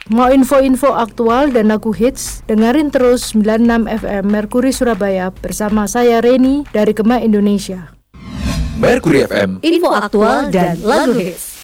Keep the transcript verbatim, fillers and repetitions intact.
Mau info-info aktual dan lagu hits? Dengerin terus sembilan puluh enam F M Merkuri Surabaya bersama saya Reni dari Gema Indonesia. Merkuri F M, info aktual dan lagu hits.